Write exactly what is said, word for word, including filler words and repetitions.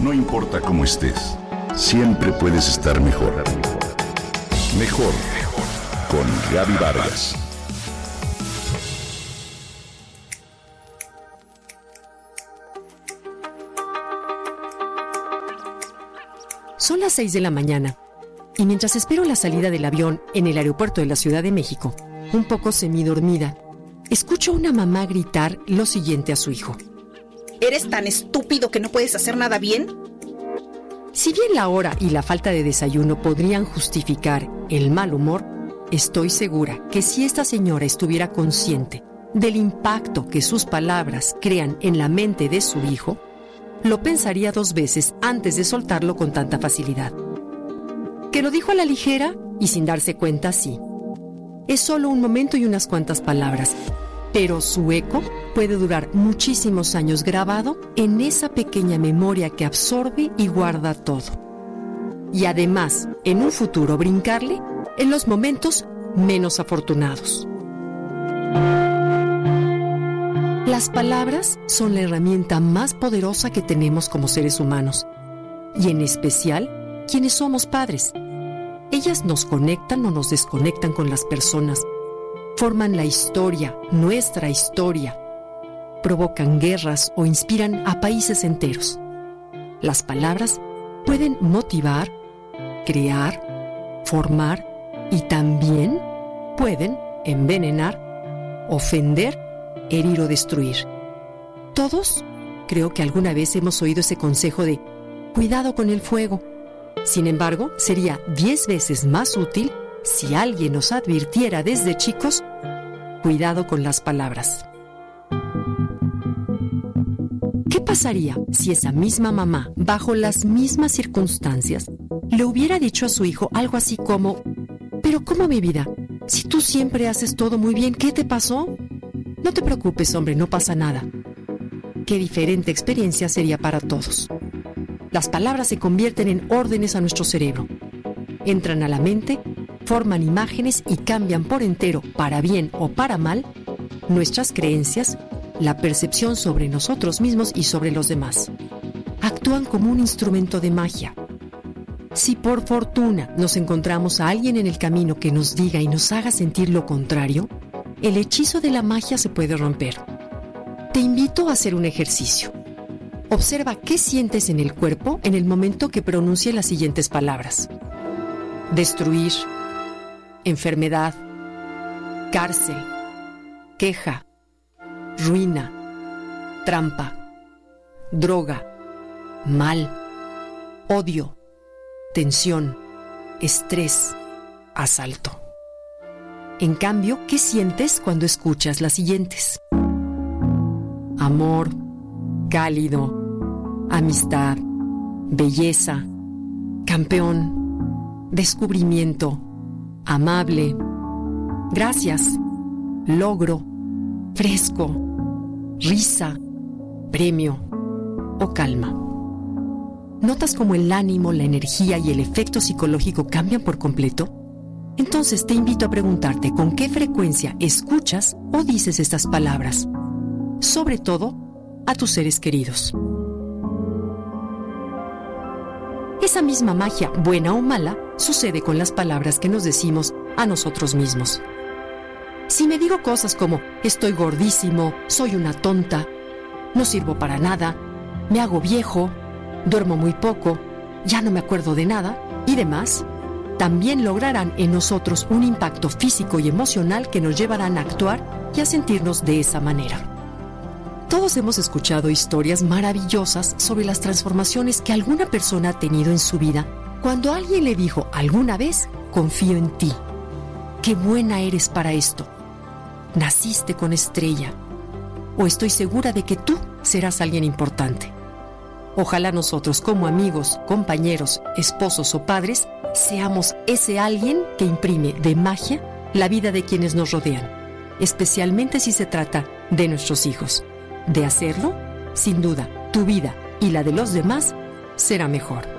No importa cómo estés, siempre puedes estar mejor. Mejor, mejor. Con Gaby Vargas. Son las seis de la mañana y mientras espero la salida del avión en el aeropuerto de la Ciudad de México, un poco semidormida, escucho a una mamá gritar lo siguiente a su hijo. ¿Eres tan estúpido que no puedes hacer nada bien? Si bien la hora y la falta de desayuno podrían justificar el mal humor, estoy segura que si esta señora estuviera consciente del impacto que sus palabras crean en la mente de su hijo, lo pensaría dos veces antes de soltarlo con tanta facilidad. ¿Que lo dijo a la ligera y sin darse cuenta? Sí. Es solo un momento y unas cuantas palabras, pero su eco puede durar muchísimos años grabado en esa pequeña memoria que absorbe y guarda todo. Y además, en un futuro brincarle en los momentos menos afortunados. Las palabras son la herramienta más poderosa que tenemos como seres humanos, y en especial quienes somos padres. Ellas nos conectan o nos desconectan con las personas, forman la historia, nuestra historia, provocan guerras o inspiran a países enteros. Las palabras pueden motivar, crear, formar y también pueden envenenar, ofender, herir o destruir. Todos creo que alguna vez hemos oído ese consejo de cuidado con el fuego. Sin embargo, sería diez veces más útil si alguien nos advirtiera desde chicos, cuidado con las palabras. ¿Qué pasaría si esa misma mamá, bajo las mismas circunstancias, le hubiera dicho a su hijo algo así como: pero ¿cómo, mi vida? Si tú siempre haces todo muy bien, ¿qué te pasó? No te preocupes, hombre, no pasa nada. Qué diferente experiencia sería para todos. Las palabras se convierten en órdenes a nuestro cerebro. Entran a la mente, forman imágenes y cambian por entero, para bien o para mal, nuestras creencias, la percepción sobre nosotros mismos y sobre los demás. Actúan como un instrumento de magia. Si por fortuna nos encontramos a alguien en el camino que nos diga y nos haga sentir lo contrario, el hechizo de la magia se puede romper. Te invito a hacer un ejercicio. Observa qué sientes en el cuerpo en el momento que pronuncie las siguientes palabras: destruir, enfermedad, cárcel, queja, ruina, trampa, droga, mal, odio, tensión, estrés, asalto. En cambio, ¿qué sientes cuando escuchas las siguientes? Amor, cálido, amistad, belleza, campeón, descubrimiento, amable, gracias, logro, fresco, risa, premio o calma. ¿Notas cómo el ánimo, la energía y el efecto psicológico cambian por completo? Entonces te invito a preguntarte con qué frecuencia escuchas o dices estas palabras, sobre todo a tus seres queridos. Esa misma magia, buena o mala, sucede con las palabras que nos decimos a nosotros mismos. Si me digo cosas como estoy gordísimo, soy una tonta, no sirvo para nada, me hago viejo, duermo muy poco, ya no me acuerdo de nada y demás, también lograrán en nosotros un impacto físico y emocional que nos llevarán a actuar y a sentirnos de esa manera. Todos hemos escuchado historias maravillosas sobre las transformaciones que alguna persona ha tenido en su vida cuando alguien le dijo alguna vez: confío en ti, qué buena eres para esto, naciste con estrella, o estoy segura de que tú serás alguien importante. Ojalá nosotros, como amigos, compañeros, esposos o padres, seamos ese alguien que imprime de magia la vida de quienes nos rodean, especialmente si se trata de nuestros hijos. De hacerlo, sin duda, tu vida y la de los demás será mejor.